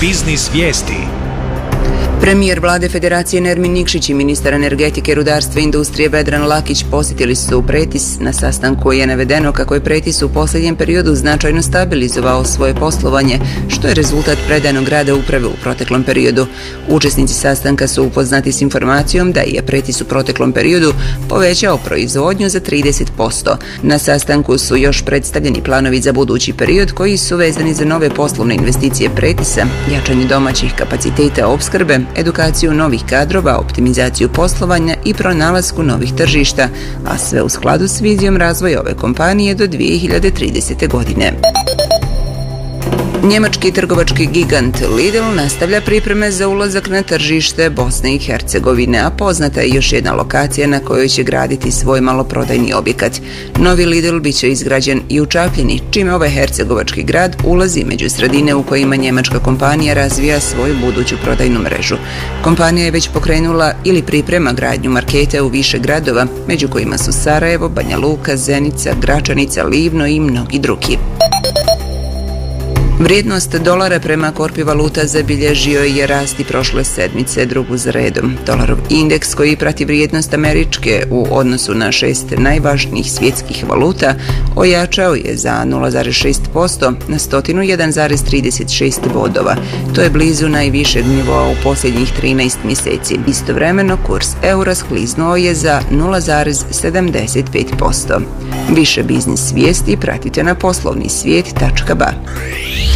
Biznis vijesti. Premijer vlade Federacije Nermin Nikšić i ministar energetike, rudarstva i industrije Vedran Lakić posjetili su Pretis. Na sastanku je navedeno kako je Pretis u posljednjem periodu značajno stabilizovao svoje poslovanje, što je rezultat predanog rada uprave u proteklom periodu. Učesnici sastanka su upoznati s informacijom da je Pretis u proteklom periodu povećao proizvodnju za 30%. Na sastanku su još predstavljeni planovi za budući period koji su vezani za nove poslovne investicije Pretisa, jačanje domaćih kapaciteta opskrbe, edukaciju novih kadrova, optimizaciju poslovanja i pronalasku novih tržišta, a sve u skladu s vizijom razvoja ove kompanije do 2030. godine. Njemački trgovački gigant Lidl nastavlja pripreme za ulazak na tržište Bosne i Hercegovine, a poznata je još jedna lokacija na kojoj će graditi svoj maloprodajni objekat. Novi Lidl biće izgrađen i u Čapljini, čime ovaj hercegovački grad ulazi među sredine u kojima njemačka kompanija razvija svoju buduću prodajnu mrežu. Kompanija je već pokrenula ili priprema gradnju marketa u više gradova, među kojima su Sarajevo, Banja Luka, Zenica, Gračanica, Livno i mnogi drugi. Vrijednost dolara prema korpi valuta zabilježio je rast i prošle sedmice, drugu za redom. Dolarov indeks koji prati vrijednost američke u odnosu na 6 najvažnijih svjetskih valuta ojačao je za 0,6% na 101,36 bodova. To je blizu najvišeg nivoa u posljednjih 13 mjeseci. Istovremeno kurs eura skliznuo je za 0,75%. Više biznis vijesti pratite na poslovnisvijet.ba.